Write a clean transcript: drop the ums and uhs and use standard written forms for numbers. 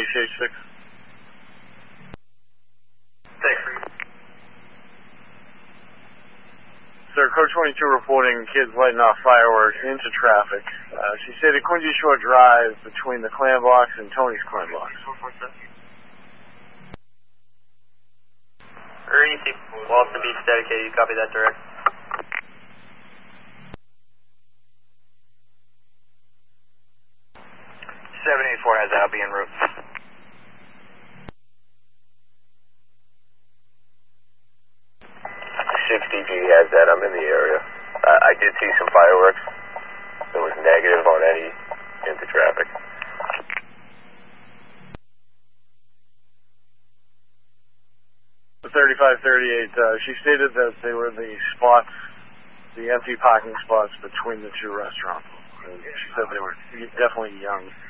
CH6. Thanks. Sir, Code 22 reporting kids lighting off fireworks into traffic. She stayed at Quincy Shore Drive between the Clam Box and Tony's Clam Box. Easy. Walton Beach dedicated. You copy that direct? has that. I'll be en route. 6DG has that. I'm in the area. I did see some fireworks. It was negative on any into traffic. The 3538, she stated that they were the spots, the empty parking spots between the two restaurants. And she said they were definitely young.